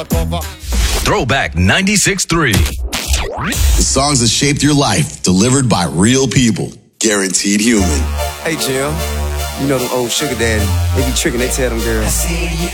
Throwback 96.3. The songs that shaped your life, delivered by real people. Guaranteed human. Hey, Jill. You know them old sugar daddy. They be tricking, they tell them girls.